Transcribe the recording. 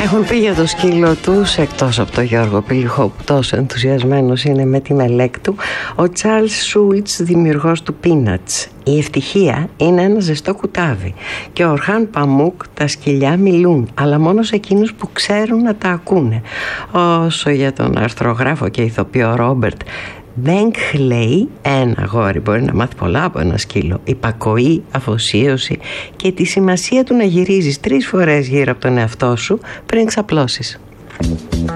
Έχουν πει για το σκύλο τους, εκτός από τον Γιώργο Πηλιχό που τόσο ενθουσιασμένος είναι με τη μελέκ του, ο Τσάρλς Σούλτς, δημιουργός του Peanuts. Η ευτυχία είναι ένα ζεστό κουτάβι και ο Ορχάν Παμούκ, τα σκυλιά μιλούν, αλλά μόνο σε εκείνους που ξέρουν να τα ακούνε. Όσο για τον αρθρογράφο και ηθοποιό Ρόμπερτ Μπέγκχλεϊ, ένα αγόρι μπορεί να μάθει πολλά από ένα σκύλο: υπακοή, αφοσίωση και τη σημασία του να γυρίζεις 3 φορές γύρω από τον εαυτό σου πριν ξαπλώσεις.